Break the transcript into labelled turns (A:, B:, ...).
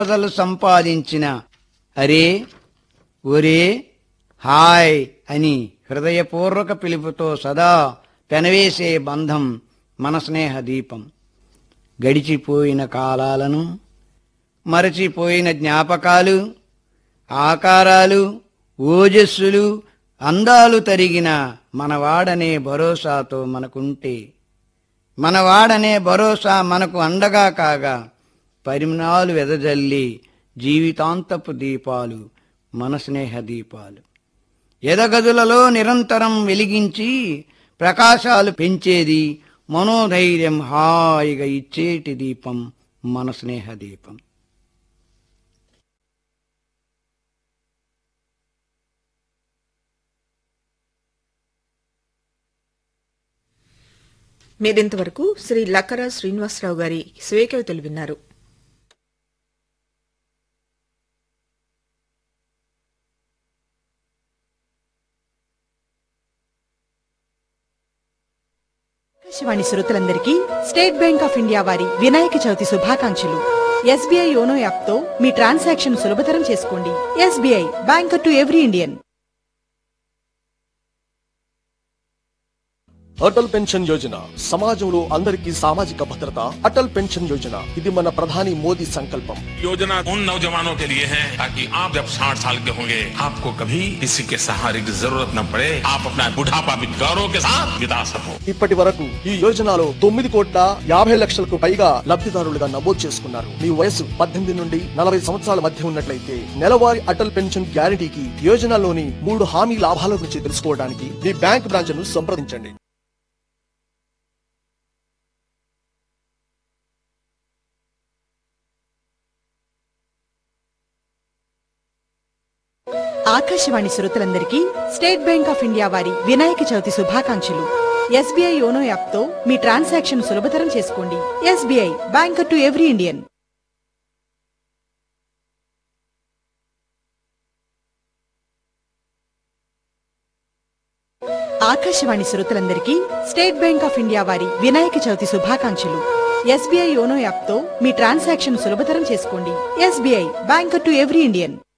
A: సంపదలు సంపాదించిన అరే ఒరే హాయ్ అని హృదయపూర్వక పిలుపుతో సదా పెనవేసే బంధం మన స్నేహ దీపం. గడిచిపోయిన కాలాలను, మరచిపోయిన జ్ఞాపకాలు, ఆకారాలు, ఓజస్సులు, అందాలు తరిగిన మనవాడనే భరోసాతో మనకుంటే, మనవాడనే భరోసా మనకు అండగా కాగా పరిమళాలు వెదజల్లి జీవితాంతపు దీపాలు మన స్నేహ దీపాలు. ఎదగదులలో నిరంతరం వెలిగించి ప్రకాశాలు పెంచేది, మనోధైర్యం హాయిగా ఇచ్చేటి దీపం మన స్నేహ దీపం.
B: మీరింతవరకు శ్రీ లక్కర శ్రీనివాసరావు గారి స్వీకవితలు విన్నారు.
C: ఆకాశవాణి శ్రోతలందరికీ స్టేట్ బ్యాంక్ ఆఫ్ ఇండియా వారి వినాయక చవితి శుభాకాంక్షలు. ఎస్బీఐ యోనో యాప్ తో మీ ట్రాన్సాక్షన్ సులభతరం చేసుకోండి. SBI, banker to every Indian.
D: Atal pension Yojana సమాజంలో అందరికీ సామాజిక భద్రత. అటల్ పెన్షన్ యోజన ఇది మన ప్రధాని మోదీ సంకల్పం.
E: योजना उन नौजवानों के लिए है ताकि आप जब 60 साल के होंगे आपको कभी किसी के सहारे की जरूरत न पड़े, आप अपना बुढ़ापा भी गौरव के साथ बिता सको.
D: ఇప్పటి వరకు ఈ యోజనలో 9,50,00,000కు పైగా లబ్ధిదారులుగా నమోదు చేసుకున్నారు. మీ వయసు 18 నుండి 40 సంవత్సరాల మధ్య ఉన్నట్లయితే నెలవారీ అటల్ పెన్షన్ గ్యారంటీకి యోజనలోని 3 హామీ లాభాల గురించి తెలుసుకోవడానికి మీ బ్యాంక్ బ్రాంచ్ ను సంప్రదించండి.
C: ఆకాశవాణి శ్రోతలందరికీ స్టేట్ బ్యాంక్ ఆఫ్ ఇండియా వారి వినాయక చవితి శుభాకాంక్షలు. ఎస్బీఐ యోనో యాప్ తో మీ ట్రాన్సాక్షన్ సులభతరం చేసుకోండి. SBI, banker to every Indian. Akashvani శ్రోతలందరికీ స్టేట్ బ్యాంక్ ఆఫ్ ఇండియా వారి వినాయక చవితి శుభాకాంక్షలు. ఎస్బీఐ యోనో యాప్ తో మీ ట్రాన్సాక్షన్ సులభతరం చేసుకోండి. SBI, banker to every Indian.